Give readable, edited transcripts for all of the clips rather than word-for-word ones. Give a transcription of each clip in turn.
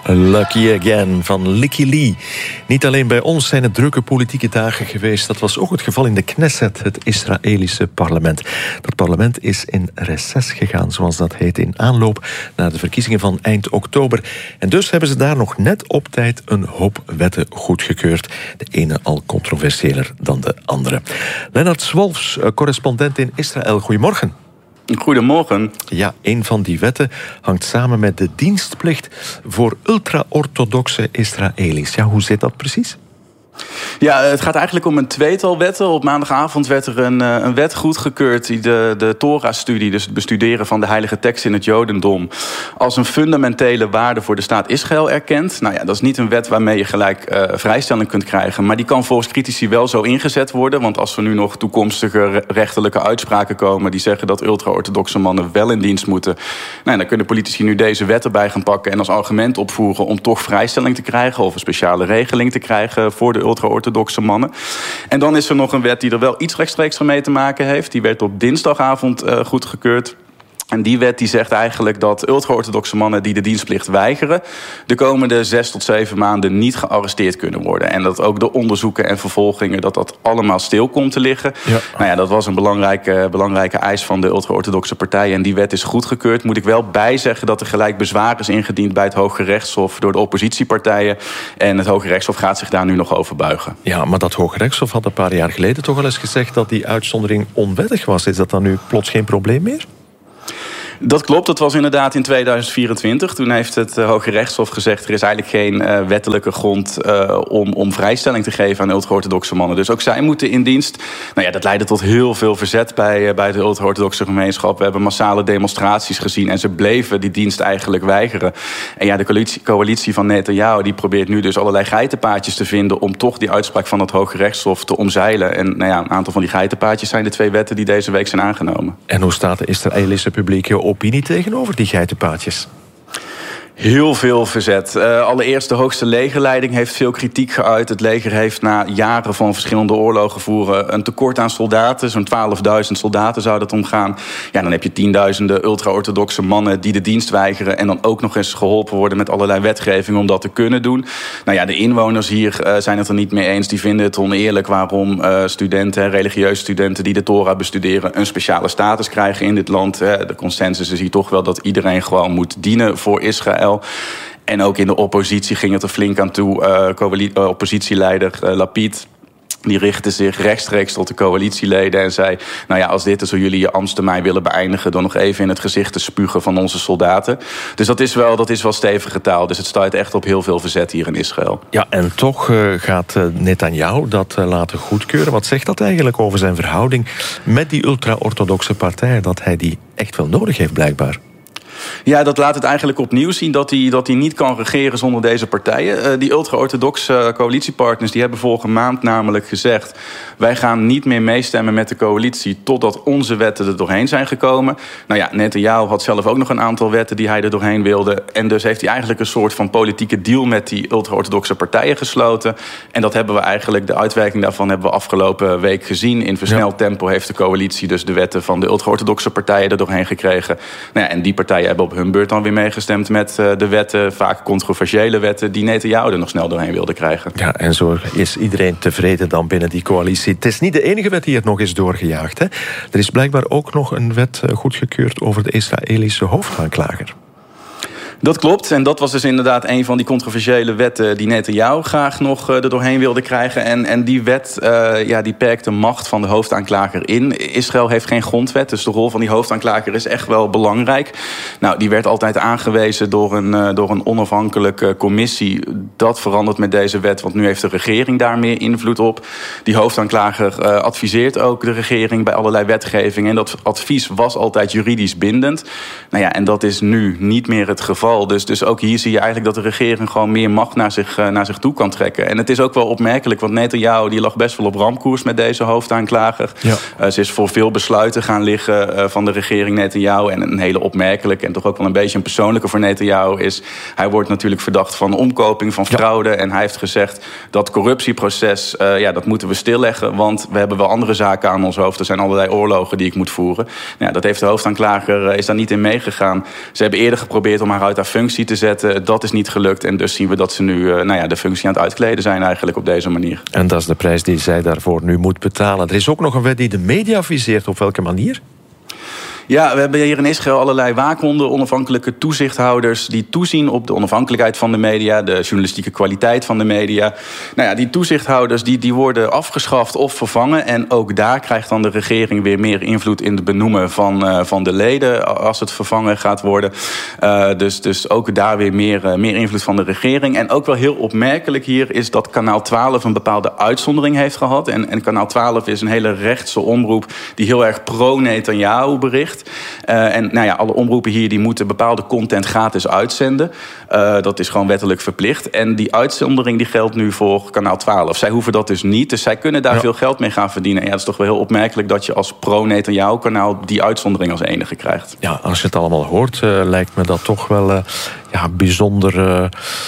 Lucky Again van Licky Lee. Niet alleen bij ons zijn het drukke politieke dagen geweest. Dat was ook het geval in de Knesset, het Israëlische parlement. Dat parlement is in reces gegaan, zoals dat heet, in aanloop naar de verkiezingen van eind oktober. En dus hebben ze daar nog net op tijd een hoop wetten goedgekeurd. De ene al controversiëler dan de andere. Lennart Swolfs, correspondent in Israël. Goedemorgen. Goedemorgen. Ja, een van die wetten hangt samen met de dienstplicht voor ultra-orthodoxe Israëli's. Ja, hoe zit dat precies? Ja, het gaat eigenlijk om een tweetal wetten. Op maandagavond werd er een wet goedgekeurd die de Torah-studie, dus het bestuderen van de heilige tekst in het Jodendom, als een fundamentele waarde voor de staat Israël erkent. Nou ja, dat is niet een wet waarmee je gelijk vrijstelling kunt krijgen, maar die kan volgens critici wel zo ingezet worden. Want als er nu nog toekomstige rechterlijke uitspraken komen die zeggen dat ultra-orthodoxe mannen wel in dienst moeten, nou, dan kunnen politici nu deze wet erbij gaan pakken en als argument opvoeren om toch vrijstelling te krijgen of een speciale regeling te krijgen voor de ultra-orthodoxe mannen. En dan is er nog een wet die er wel iets rechtstreeks mee te maken heeft. Die werd op dinsdagavond goedgekeurd. En die wet die zegt eigenlijk dat ultra-orthodoxe mannen die de dienstplicht weigeren de komende 6 tot 7 maanden niet gearresteerd kunnen worden. En dat ook de onderzoeken en vervolgingen, dat allemaal stil komt te liggen. Ja. Nou ja, dat was een belangrijke eis van de ultra-orthodoxe partijen. En die wet is goedgekeurd. Moet ik wel bijzeggen dat er gelijk bezwaar is ingediend bij het Hoge Rechtshof door de oppositiepartijen. En het Hoge Rechtshof gaat zich daar nu nog over buigen. Ja, maar dat Hoge Rechtshof had een paar jaar geleden toch al eens gezegd dat die uitzondering onwettig was. Is dat dan nu plots geen probleem meer? Dat klopt, dat was inderdaad in 2024. Toen heeft het Hoge Rechtshof gezegd er is eigenlijk geen wettelijke grond om vrijstelling te geven aan ultra-orthodoxe mannen. Dus ook zij moeten in dienst. Nou ja, dat leidde tot heel veel verzet bij de ultra-orthodoxe gemeenschap. We hebben massale demonstraties gezien en ze bleven die dienst eigenlijk weigeren. En ja, de coalitie van Netanyahu die probeert nu dus allerlei geitenpaadjes te vinden om toch die uitspraak van het Hoge Rechtshof te omzeilen. En nou ja, een aantal van die geitenpaadjes zijn de 2 wetten die deze week zijn aangenomen. En hoe staat de Israëlische publieke opinie tegenover die geitenpaadjes? Heel veel verzet. Allereerst de hoogste legerleiding heeft veel kritiek geuit. Het leger heeft na jaren van verschillende oorlogen voeren een tekort aan soldaten. Zo'n 12.000 soldaten zou dat omgaan. Ja, dan heb je tienduizenden ultra-orthodoxe mannen die de dienst weigeren en dan ook nog eens geholpen worden met allerlei wetgeving om dat te kunnen doen. Nou ja, de inwoners hier zijn het er niet mee eens. Die vinden het oneerlijk waarom studenten, religieuze studenten die de Torah bestuderen een speciale status krijgen in dit land. De consensus is hier toch wel dat iedereen gewoon moet dienen voor Israël. En ook in de oppositie ging het er flink aan toe. Oppositieleider Lapid die richtte zich rechtstreeks tot de coalitieleden en zei, nou ja, als dit is hoe jullie je ambtstermijn willen beëindigen, dan nog even in het gezicht te spugen van onze soldaten. Dus dat is wel stevige taal. Dus het stuit echt op heel veel verzet hier in Israël. Ja, en toch gaat Netanyahu dat laten goedkeuren. Wat zegt dat eigenlijk over zijn verhouding met die ultra-orthodoxe partij, dat hij die echt wel nodig heeft blijkbaar? Ja, dat laat het eigenlijk opnieuw zien dat hij niet kan regeren zonder deze partijen. Die ultra-orthodoxe coalitiepartners die hebben vorige maand namelijk gezegd, wij gaan niet meer meestemmen met de coalitie totdat onze wetten er doorheen zijn gekomen. Nou ja, Netanyahu had zelf ook nog een aantal wetten die hij er doorheen wilde. En dus heeft hij eigenlijk een soort van politieke deal met die ultra-orthodoxe partijen gesloten. En dat hebben we eigenlijk, de uitwerking daarvan hebben we afgelopen week gezien. In versneld tempo heeft de coalitie dus de wetten van de ultra-orthodoxe partijen er doorheen gekregen. Nou ja, en die partijen hebben op hun beurt dan weer meegestemd met de wetten, vaak controversiële wetten, die Netanyahu er nog snel doorheen wilde krijgen. Ja, en zo is iedereen tevreden dan binnen die coalitie. Het is niet de enige wet die er nog is doorgejaagd, hè? Er is blijkbaar ook nog een wet goedgekeurd over de Israëlische hoofdaanklager. Dat klopt. En dat was dus inderdaad een van die controversiële wetten die Netanyahu graag nog er doorheen wilde krijgen. En die wet die perkt de macht van de hoofdaanklager in. Israël heeft geen grondwet, dus de rol van die hoofdaanklager is echt wel belangrijk. Nou, die werd altijd aangewezen door een onafhankelijke commissie. Dat verandert met deze wet, want nu heeft de regering daar meer invloed op. Die hoofdaanklager adviseert ook de regering bij allerlei wetgeving. En dat advies was altijd juridisch bindend. Nou ja, en dat is nu niet meer het geval. Dus ook hier zie je eigenlijk dat de regering gewoon meer macht naar zich toe kan trekken. En het is ook wel opmerkelijk, want Netanyahu die lag best wel op ramkoers met deze hoofdaanklager. Ja. Ze is voor veel besluiten gaan liggen van de regering Netanyahu. En een hele opmerkelijke en toch ook wel een beetje een persoonlijke voor Netanyahu is, hij wordt natuurlijk verdacht van omkoping, van fraude. Ja. En hij heeft gezegd dat corruptieproces, dat moeten we stilleggen, want we hebben wel andere zaken aan ons hoofd. Er zijn allerlei oorlogen die ik moet voeren. Ja, dat heeft de hoofdaanklager, is daar niet in meegegaan. Ze hebben eerder geprobeerd om haar uit quota functie te zetten. Dat is niet gelukt en dus zien we dat ze nu de functie aan het uitkleden zijn eigenlijk op deze manier. En dat is de prijs die zij daarvoor nu moet betalen. Er is ook nog een wet die de media viseert. Op welke manier? Ja, we hebben hier in Israël allerlei waakhonden, onafhankelijke toezichthouders die toezien op de onafhankelijkheid van de media, de journalistieke kwaliteit van de media. Nou ja, die toezichthouders die worden afgeschaft of vervangen. En ook daar krijgt dan de regering weer meer invloed in het benoemen van de leden als het vervangen gaat worden. Dus ook daar weer meer invloed van de regering. En ook wel heel opmerkelijk hier is dat Kanaal 12 een bepaalde uitzondering heeft gehad. En Kanaal 12 is een hele rechtse omroep die heel erg pro-Netanyahu bericht. En alle omroepen hier die moeten bepaalde content gratis uitzenden. Dat is gewoon wettelijk verplicht. En die uitzondering die geldt nu voor Kanaal 12. Zij hoeven dat dus niet. Dus zij kunnen daar veel geld mee gaan verdienen. En ja, dat is toch wel heel opmerkelijk dat je als pro-Netanyahu-kanaal die uitzondering als enige krijgt. Ja, als je het allemaal hoort, lijkt me dat toch wel bijzonder...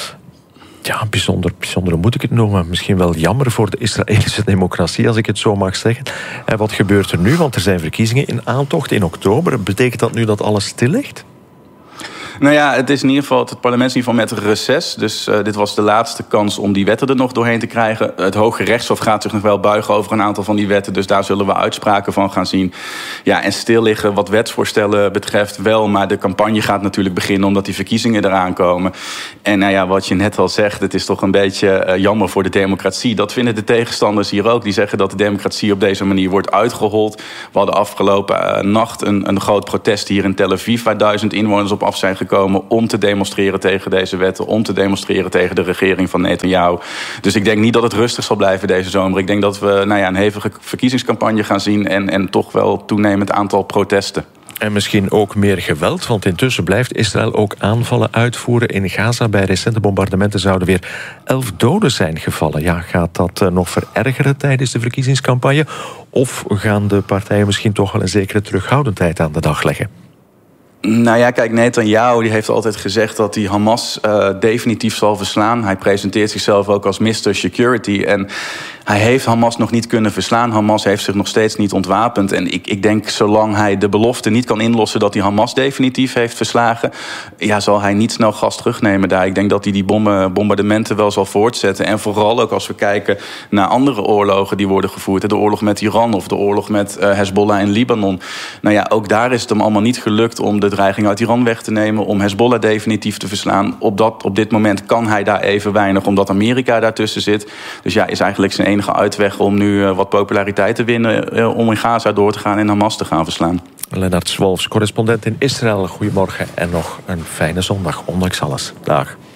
bijzonder moet ik het noemen. Misschien wel jammer voor de Israëlische democratie, als ik het zo mag zeggen. En wat gebeurt er nu? Want er zijn verkiezingen in aantocht in oktober. Betekent dat nu dat alles stil ligt? Nou ja, het is in ieder geval het parlement is in ieder geval met reces. Dus dit was de laatste kans om die wetten er nog doorheen te krijgen. Het Hoge Rechtshof gaat zich nog wel buigen over een aantal van die wetten. Dus daar zullen we uitspraken van gaan zien. Ja, en stil liggen wat wetsvoorstellen betreft wel. Maar de campagne gaat natuurlijk beginnen omdat die verkiezingen eraan komen. En wat je net al zegt, het is toch een beetje jammer voor de democratie. Dat vinden de tegenstanders hier ook. Die zeggen dat de democratie op deze manier wordt uitgehold. We hadden afgelopen nacht een groot protest hier in Tel Aviv, waar 1000 inwoners op af zijn gekomen om te demonstreren tegen deze wetten, om te demonstreren tegen de regering van Netanyahu. Dus ik denk niet dat het rustig zal blijven deze zomer. Ik denk dat we een hevige verkiezingscampagne gaan zien en toch wel toenemend aantal protesten. En misschien ook meer geweld, want intussen blijft Israël ook aanvallen uitvoeren in Gaza. Bij recente bombardementen zouden weer 11 doden zijn gevallen. Ja, gaat dat nog verergeren tijdens de verkiezingscampagne? Of gaan de partijen misschien toch wel een zekere terughoudendheid aan de dag leggen? Nou ja, kijk, Netanyahu die heeft altijd gezegd dat hij Hamas definitief zal verslaan. Hij presenteert zichzelf ook als Mr. Security. En hij heeft Hamas nog niet kunnen verslaan. Hamas heeft zich nog steeds niet ontwapend. En ik denk, zolang hij de belofte niet kan inlossen dat hij Hamas definitief heeft verslagen, zal hij niet snel gas terugnemen daar. Ik denk dat hij die bombardementen wel zal voortzetten. En vooral ook als we kijken naar andere oorlogen die worden gevoerd. De oorlog met Iran of de oorlog met Hezbollah in Libanon. Ook daar is het hem allemaal niet gelukt om de dreiging uit Iran weg te nemen, om Hezbollah definitief te verslaan. Op dit moment kan hij daar even weinig, omdat Amerika daartussen zit. Dus is eigenlijk zijn enige uitweg om nu wat populariteit te winnen, om in Gaza door te gaan en Hamas te gaan verslaan. Lennart Swolfs, correspondent in Israël. Goedemorgen en nog een fijne zondag, ondanks alles. Dag.